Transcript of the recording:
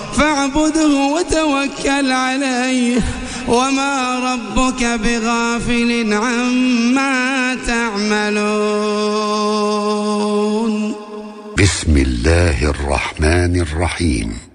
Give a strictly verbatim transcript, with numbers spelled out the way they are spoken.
فاعبده وتوكل عليه وما ربك بغافل عما تعملون. بسم الله الرحمن الرحيم.